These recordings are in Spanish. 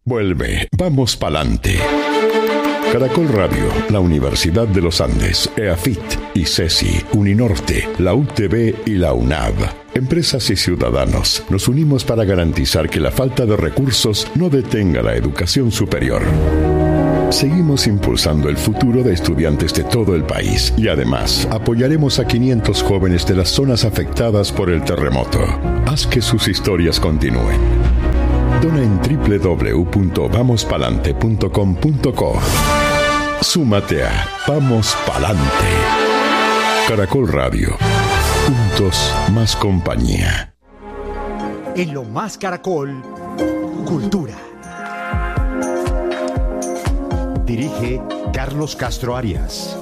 Vuelve, vamos pa'lante. Caracol Radio, la Universidad de los Andes, EAFIT, ICESI, Uninorte, la UTB y la UNAV. Empresas y ciudadanos, nos unimos para garantizar que la falta de recursos no detenga la educación superior. Seguimos impulsando el futuro de estudiantes de todo el país y además apoyaremos a 500 jóvenes de las zonas afectadas por el terremoto. Haz que sus historias continúen. Dona en www.vamospalante.com.co. Súmate a Vamos Palante. Caracol Radio. Juntos, más compañía. En Lo Más Caracol, Cultura. Dirige Carlos Castro Arias.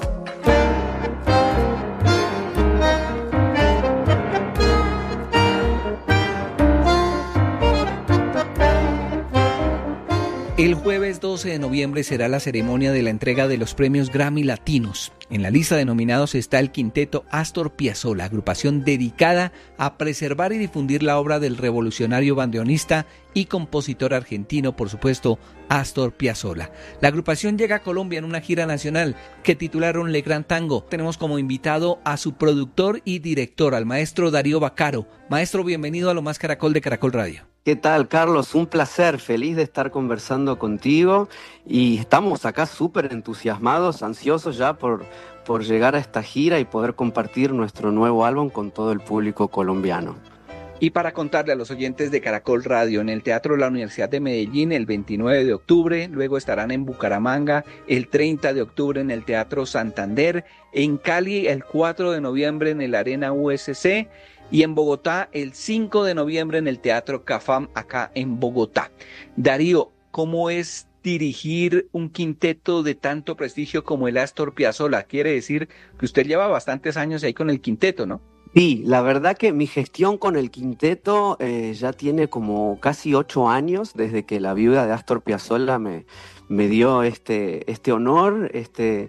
El jueves 12 de noviembre será la ceremonia de la entrega de los premios Grammy Latinos. En la lista de nominados está el quinteto Astor Piazzolla, agrupación dedicada a preservar y difundir la obra del revolucionario bandoneonista y compositor argentino, por supuesto, Astor Piazzolla. La agrupación llega a Colombia en una gira nacional que titularon Le Gran Tango. Tenemos como invitado a su productor y director, al maestro Darío Baccaro. Maestro, bienvenido a Lo Más Caracol de Caracol Radio. ¿Qué tal, Carlos? Un placer, feliz de estar conversando contigo y estamos acá súper entusiasmados, ansiosos ya por llegar a esta gira y poder compartir nuestro nuevo álbum con todo el público colombiano. Y para contarle a los oyentes de Caracol Radio, en el Teatro de la Universidad de Medellín el 29 de octubre, luego estarán en Bucaramanga el 30 de octubre en el Teatro Santander, en Cali el 4 de noviembre en el Arena USC, y en Bogotá el 5 de noviembre en el Teatro Cafam, acá en Bogotá. Darío, ¿cómo es dirigir un quinteto de tanto prestigio como el Astor Piazzolla? Quiere decir que usted lleva bastantes años ahí con el quinteto, ¿no? Sí, la verdad que mi gestión con el quinteto ya tiene como casi 8 años, desde que la viuda de Astor Piazzolla me dio este honor, este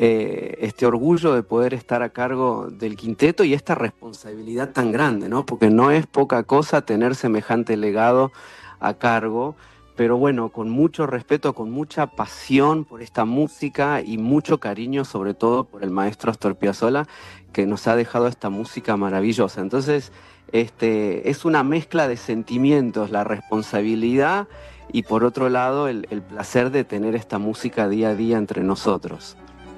orgullo de poder estar a cargo del quinteto y esta responsabilidad tan grande, ¿no? Porque no es poca cosa tener semejante legado a cargo, pero bueno, con mucho respeto, con mucha pasión por esta música y mucho cariño, sobre todo por el maestro Astor Piazzolla, que nos ha dejado esta música maravillosa. Entonces, es una mezcla de sentimientos, la responsabilidad y por otro lado el placer de tener esta música día a día entre nosotros.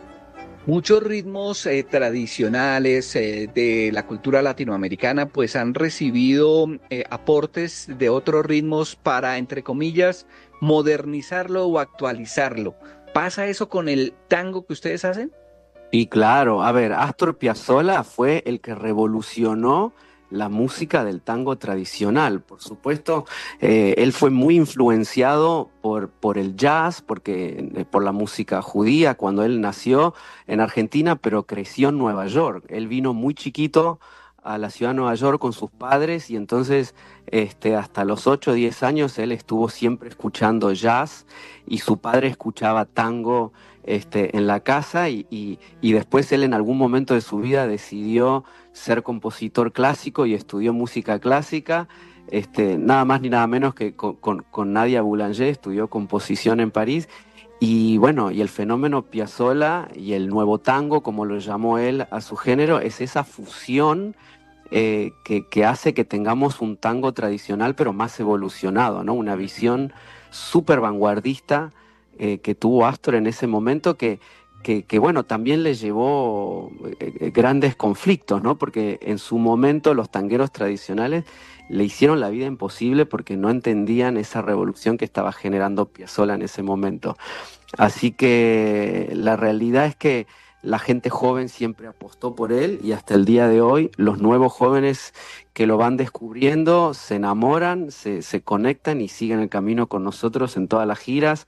Muchos ritmos tradicionales de la cultura latinoamericana pues han recibido aportes de otros ritmos para, entre comillas, modernizarlo o actualizarlo. ¿Pasa eso con el tango que ustedes hacen? Y claro, a ver, Astor Piazzolla fue el que revolucionó la música del tango tradicional. Por supuesto, él fue muy influenciado por el jazz, por la música judía cuando él nació en Argentina, pero creció en Nueva York. Él vino muy chiquito a la ciudad de Nueva York con sus padres y entonces hasta los 8 o 10 años él estuvo siempre escuchando jazz y su padre escuchaba tango en la casa y después él en algún momento de su vida decidió ser compositor clásico y estudió música clásica, nada más ni nada menos que con Nadia Boulanger, estudió composición en París. Y bueno, y el fenómeno Piazzolla y el nuevo tango, como lo llamó él a su género, es esa fusión que hace que tengamos un tango tradicional pero más evolucionado, ¿no? Una visión súper vanguardista que tuvo Astor en ese momento que bueno, también le llevó grandes conflictos, ¿no? Porque en su momento los tangueros tradicionales le hicieron la vida imposible porque no entendían esa revolución que estaba generando Piazzolla en ese momento. Así que la realidad es que la gente joven siempre apostó por él y hasta el día de hoy los nuevos jóvenes que lo van descubriendo se enamoran, se conectan y siguen el camino con nosotros en todas las giras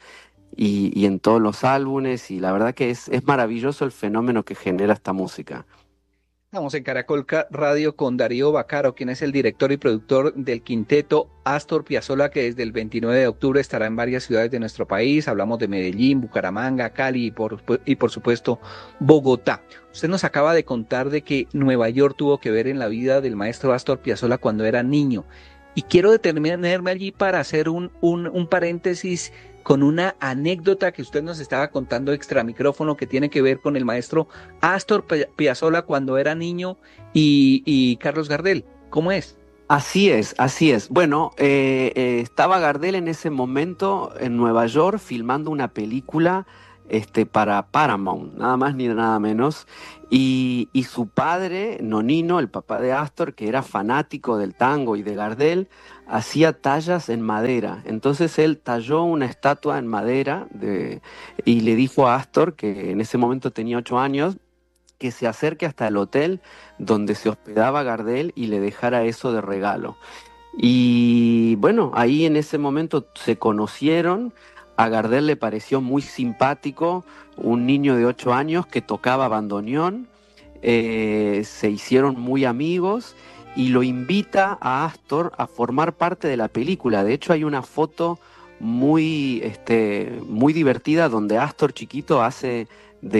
y en todos los álbumes, y la verdad que es maravilloso el fenómeno que genera esta música. Estamos en Caracol Radio con Darío Baccaro, quien es el director y productor del quinteto Astor Piazzolla, que desde el 29 de octubre estará en varias ciudades de nuestro país. Hablamos de Medellín, Bucaramanga, Cali y por supuesto Bogotá. Usted nos acaba de contar de que Nueva York tuvo que ver en la vida del maestro Astor Piazzolla cuando era niño. Y quiero detenerme allí para hacer un paréntesis con una anécdota que usted nos estaba contando extra micrófono que tiene que ver con el maestro Astor Piazzolla cuando era niño y Carlos Gardel. ¿Cómo es? Así es, así es. Bueno, estaba Gardel en ese momento en Nueva York filmando una película para Paramount, nada más ni nada menos. Y su padre, Nonino, el papá de Astor, que era fanático del tango y de Gardel, hacía tallas en madera. Entonces él talló una estatua en madera y le dijo a Astor, que en ese momento tenía 8 años, que se acerque hasta el hotel donde se hospedaba Gardel y le dejara eso de regalo. Y bueno, ahí en ese momento se conocieron. A Gardel le pareció muy simpático un niño de 8 años que tocaba bandoneón. Se hicieron muy amigos y lo invita a Astor a formar parte de la película. De hecho, hay una foto muy divertida donde Astor chiquito hace